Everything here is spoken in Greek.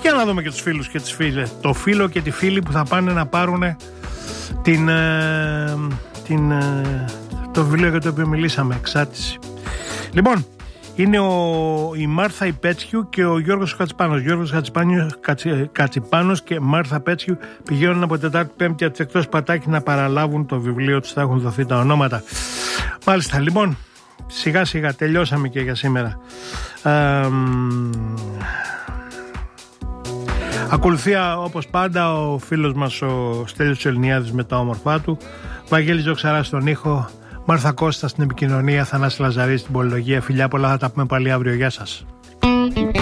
Για να δούμε και τους φίλους και τις φίλες. Το φίλο και τη φίλη που θα πάνε να πάρουν το βιβλίο για το οποίο μιλήσαμε, Εξάτηση. Λοιπόν, είναι η Μάρθα Υπέτσιου και ο Γιώργος Κατσιπάνος. Γιώργος Κατσιπάνος και Μάρθα Πέτσιου πηγαίνουν από Τετάρτη-Πέμπτη από τις εκτός Πατάκη να παραλάβουν το βιβλίο τους. Θα έχουν δοθεί τα ονόματα. Μάλιστα, λοιπόν, σιγά σιγά τελειώσαμε και για σήμερα. Ακολουθεί όπως πάντα ο φίλος μας ο Στέλιος Τσελνιάδης με τα όμορφά του, Βαγγέλης Ζωξαράς στον ήχο, Μάρθα Κώστα στην επικοινωνία, Θανάση Λαζαρής στην πολυλογία. Φιλιά πολλά, θα τα πούμε πάλι αύριο. Γεια σας.